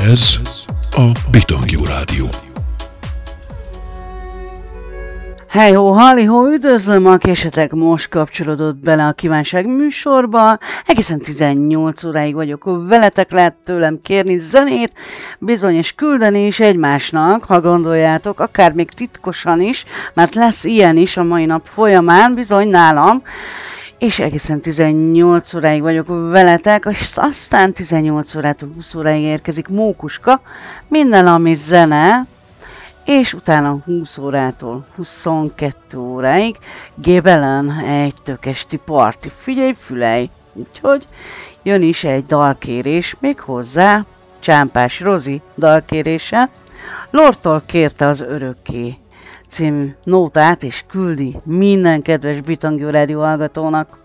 Ez a Bitangjú Rádió. Hejhó, halihó, üdvözlöm, aki esetleg most kapcsolódott bele a Kívánság műsorba. Egészen 18 óráig vagyok veletek, lehet tőlem kérni zenét, bizony és küldeni is egymásnak, ha gondoljátok, akár még titkosan is, mert lesz ilyen is a mai nap folyamán, bizony nálam. És egészen 18 óráig vagyok veletek, és aztán 18 órától 20 óráig érkezik Mókuska, minden ami zene, és utána 20 órától 22 óráig Gébelen egy tökesti parti. Figyelj, fülej! Úgyhogy jön is egy dalkérés, még hozzá Csámpás Rozi dalkérése. Lordtól kérte az Örökké című nótát, és küldi minden kedves Bitangjú Rádió hallgatónak.